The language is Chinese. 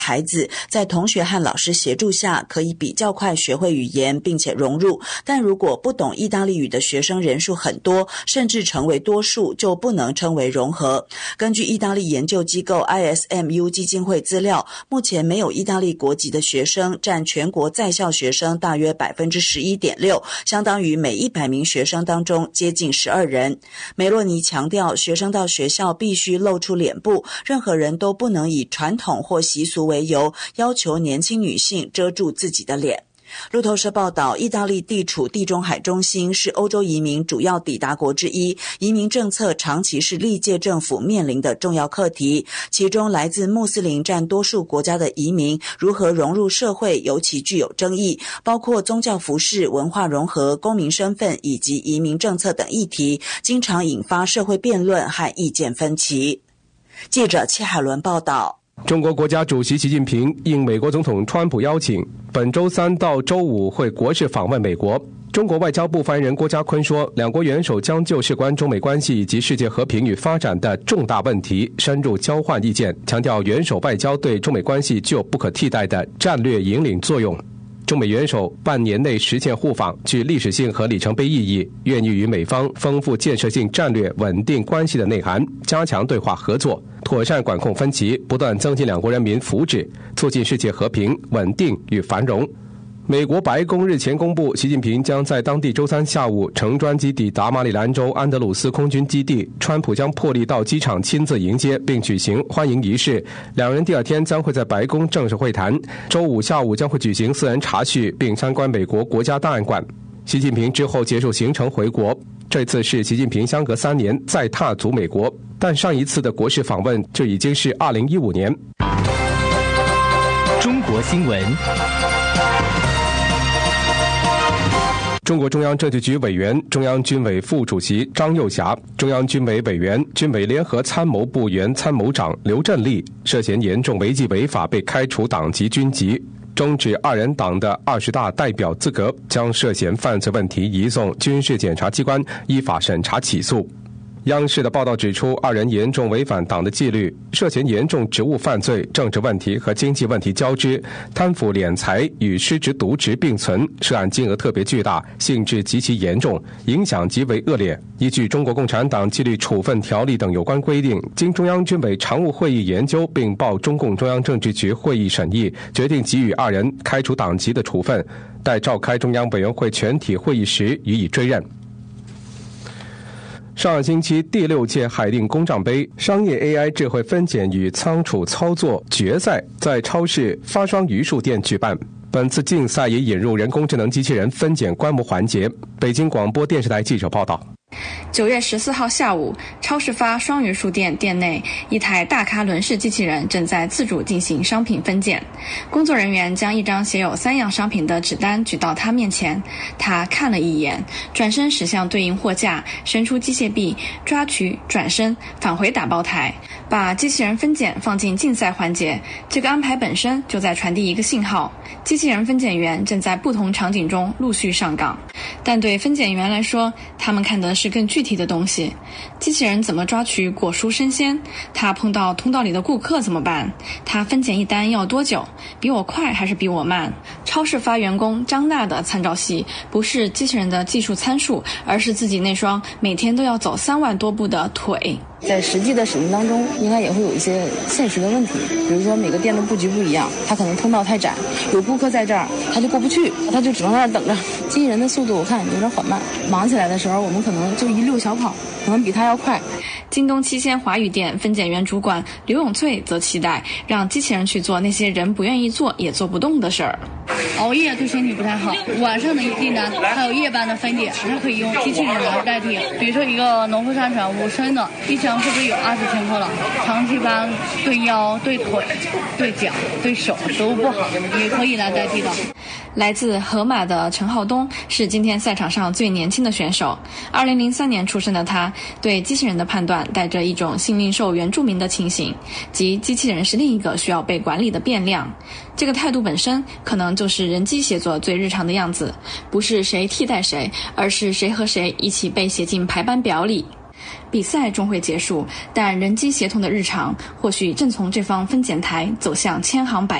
孩子在同学和老师协助下可以比较快学会语言并且融入，但如果不懂意大利语的学生人数很多，甚至成为多数，就不能称为融合。根据意大利研究机构 ISMU 基金会资料，目前没有意大利国籍的学生占全国在校学生大约 11.6%， 相当于每100名学生当中接近12人。梅洛尼强调，学生到学校必须露出脸部，任何人都不能以传统或习俗为由要求年轻女性遮住自己的脸。路透社报道，意大利地处地中海中心，是欧洲移民主要抵达国之一，移民政策长期是历届政府面临的重要课题，其中来自穆斯林占多数国家的移民如何融入社会尤其具有争议，包括宗教服饰、文化融合、公民身份以及移民政策等议题，经常引发社会辩论和意见分歧。记者戚海伦报道。 中国国家主席习近平应美国总统川普邀请，本周3到周5会国事访问美国。中国外交部发言人郭家坤说，两国元首将就事关中美关系以及世界和平与发展的重大问题深入交换意见，强调元首外交对中美关系具有不可替代的战略引领作用。中美元首半年内实现互访，具历史性和里程碑意义，愿意与美方丰富建设性战略稳定关系的内涵，加强对话合作，妥善管控分歧，不断增进两国人民福祉，促进世界和平、稳定与繁荣。美国白宫日前公布，习近平将在当地周3下午乘专机抵达马里兰州安德鲁斯空军基地，川普将破例到机场亲自迎接并举行欢迎仪式，两人第2天将会在白宫正式会谈，周5下午将会举行私人茶叙并参观美国国家档案馆。习近平之后结束行程回国，这次是习近平相隔3年再踏足美国，但上一次的国事访问就已经是2015年。 中国新闻。 中国中央政治局委员、中央军委副主席张又侠、中央军委委员、军委联合参谋部原参谋长刘振立涉嫌严重违纪违法被开除党籍军籍，终止2人党的20大代表资格，将涉嫌犯罪问题移送军事检察机关依法审查起诉。央视的报道指出，2人严重违反党的纪律，涉嫌严重职务犯罪、政治问题和经济问题交织，贪腐敛财与失职渎职并存，涉案金额特别巨大，性质极其严重，影响极为恶劣。依据《中国共产党纪律处分条例》等有关规定，经中央军委常务会议研究并报中共中央政治局会议审议，决定给予2人开除党籍的处分，待召开中央委员会全体会议时予以追认。上星期第6届海淀工匠杯商业 AI 智慧分拣与仓储操作决赛在超市发双榆树店举办。本次竞赛也引入人工智能机器人分拣观摩环节。北京广播电视台记者报道。 9月14号下午，超市发双榆树店店内，一台大咖轮式机器人正在自主进行商品分拣。工作人员将一张写有3样商品的纸单举到他面前，他看了一眼，转身驶向对应货架，伸出机械臂，抓取，转身，返回打包台，把机器人分拣放进竞赛环节。这个安排本身就在传递一个信号：机器人分拣员正在不同场景中陆续上岗。但对分拣员来说，他们看的是更具体的东西。机器人怎么抓取果蔬生鲜？他碰到通道里的顾客怎么办？他分拣一单要多久？比我快还是比我慢？超市发员工张娜的参照系不是机器人的技术参数，而是自己那双每天都要走3万多步的腿。 在实际的使用当中，应该也会有一些现实的问题，比如说每个店的布局不一样，它可能通道太窄，有顾客在这儿他就过不去，他就只能在那儿等着。机器人的速度我看有点缓慢，忙起来的时候我们可能就一溜小跑，可能比他要快。 京东七鲜华语店分拣员主管刘永翠则期待让机器人去做那些人不愿意做也做不动的事儿。 熬夜对身体不太好，晚上的订单还有夜班的分拣，它可以用机器人来代替。比如说一个农夫山泉5升的，一箱是不是有20千克了？长期班对腰、对腿、对脚、对手都不好，也可以来代替的。 来自河马的陈浩东是今天赛场上最年轻的选手。2003年出生的他，对机器人的判断带着一种信令受原住民的情形，即机器人是另一个需要被管理的变量。这个态度本身可能就是人机协作最日常的样子，不是谁替代谁，而是谁和谁一起被写进排班表里。 比赛终会结束，但人机协同的日常或许正从这方分拣台走向千行百